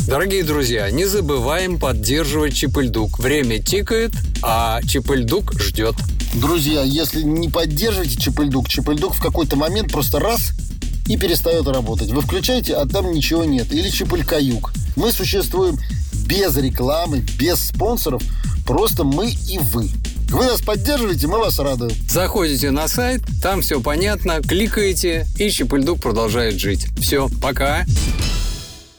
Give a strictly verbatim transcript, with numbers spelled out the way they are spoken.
Дорогие друзья, не забываем поддерживать Чип-и-Ль-Дук. Время тикает, а Чип-и-Ль-Дук ждет. Друзья, если не поддерживаете Чип-и-Ль-Дук, Чип-и-Ль-Дук в какой-то момент просто раз и перестает работать. Вы включаете, а там ничего нет. Или Чип-и-Ль-Каюк. Мы существуем без рекламы, без спонсоров. Просто мы и вы. Вы нас поддерживаете, мы вас радуем. Заходите на сайт, там все понятно, кликаете, и Чип-и-Ль-Дук продолжает жить. Все, пока.